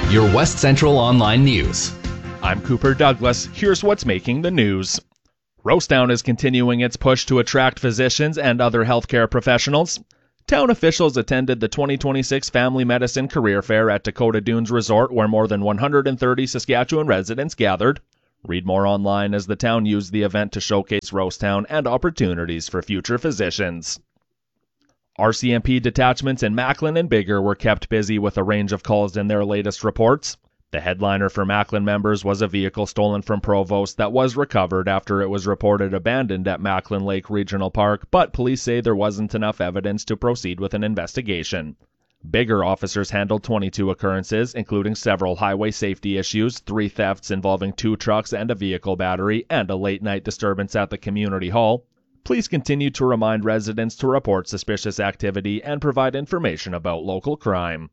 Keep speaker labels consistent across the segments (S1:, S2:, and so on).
S1: your West Central Online News.
S2: I'm Cooper Douglas. Here's what's making the news. Rosetown is continuing its push to attract physicians and other healthcare professionals. Town officials attended the 2026 Family Medicine Career Fair at Dakota Dunes Resort, where more than 130 Saskatchewan residents gathered. Read more online as the town used the event to showcase Rosetown and opportunities for future physicians. RCMP detachments in Macklin and Biggar were kept busy with a range of calls in their latest reports. The headliner for Macklin members was a vehicle stolen from Provost that was recovered after it was reported abandoned at Macklin Lake Regional Park, but police say there wasn't enough evidence to proceed with an investigation. Biggar officers handled 22 occurrences, including several highway safety issues, 3 thefts involving 2 trucks and a vehicle battery, and a late-night disturbance at the community hall. Please continue to remind residents to report suspicious activity and provide information about local crime.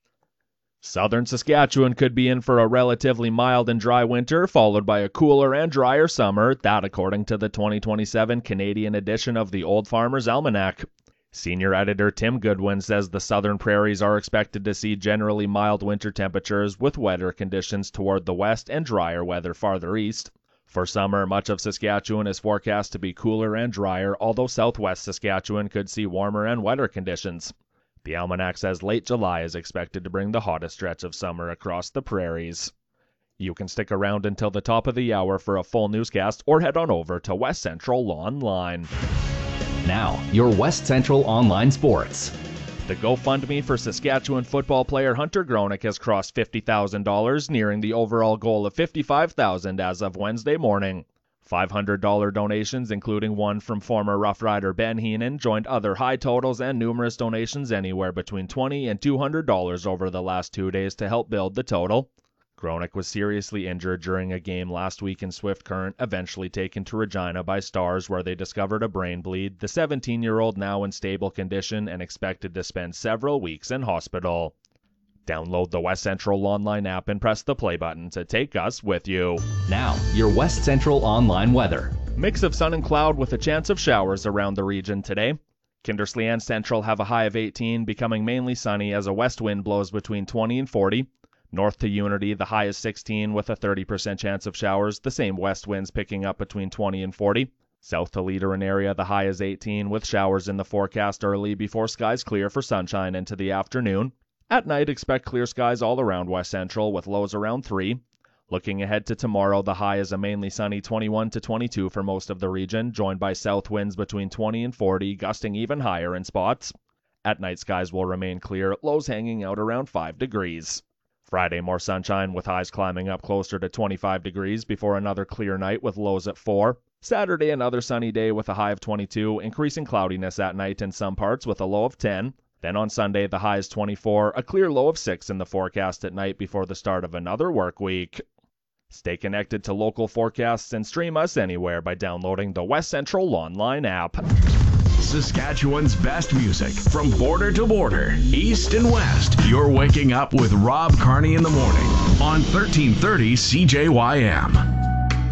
S2: Southern Saskatchewan could be in for a relatively mild and dry winter, followed by a cooler and drier summer, that according to the 2027 Canadian edition of the Old Farmer's Almanac. Senior editor Tim Goodwin says the southern prairies are expected to see generally mild winter temperatures with wetter conditions toward the west and drier weather farther east. For summer, much of Saskatchewan is forecast to be cooler and drier, although southwest Saskatchewan could see warmer and wetter conditions. The almanac says late July is expected to bring the hottest stretch of summer across the prairies. You can stick around until the top of the hour for a full newscast or head on over to West Central Online.
S1: Now, your West Central Online Sports.
S2: The GoFundMe for Saskatchewan football player Hunter Gronick has crossed $50,000, nearing the overall goal of $55,000 as of Wednesday morning. $500 donations, including one from former Rough Rider Ben Heenan, joined other high totals and numerous donations anywhere between $20 and $200 over the last 2 days to help build the total. Gronick was seriously injured during a game last week in Swift Current, eventually taken to Regina by Stars where they discovered a brain bleed. The 17-year-old now in stable condition and expected to spend several weeks in hospital. Download the West Central Online app and press the play button to take us with you.
S1: Now, your West Central Online weather.
S2: Mix of sun and cloud with a chance of showers around the region today. Kindersley and Central have a high of 18, becoming mainly sunny as a west wind blows between 20 and 40. North to Unity, the high is 16 with a 30% chance of showers, the same west winds picking up between 20 and 40. South to Leader and area, the high is 18 with showers in the forecast early before skies clear for sunshine into the afternoon. At night, expect clear skies all around West Central with lows around 3. Looking ahead to tomorrow, the high is a mainly sunny 21 to 22 for most of the region, joined by south winds between 20 and 40, gusting even higher in spots. At night, skies will remain clear, lows hanging out around 5 degrees. Friday, more sunshine with highs climbing up closer to 25 degrees before another clear night with lows at 4. Saturday, another sunny day with a high of 22, increasing cloudiness at night in some parts with a low of 10. Then on Sunday, the high is 24, a clear low of 6 in the forecast at night before the start of another work week. Stay connected to local forecasts and stream us anywhere by downloading the West Central Online app.
S3: Saskatchewan's best music from border to border, east and west. You're waking up with Rob Carney in the morning on 1330 CJYM.